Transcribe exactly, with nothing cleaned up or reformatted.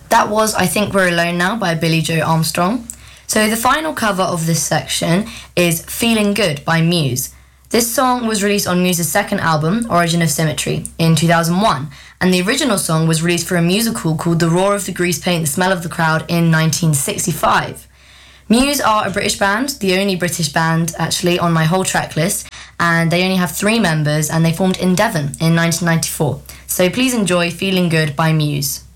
That was I Think We're Alone Now by Billie Joe Armstrong. So the final cover of this section is Feeling Good by Muse. This song was released on Muse's second album, Origin of Symmetry, in two thousand one, and the original song was released for a musical called The Roar of the Grease Paint, The Smell of the Crowd in nineteen sixty-five. Muse are a British band, the only British band actually on my whole track list, and they only have three members and they formed in Devon in nineteen ninety-four. So please enjoy Feeling Good by Muse.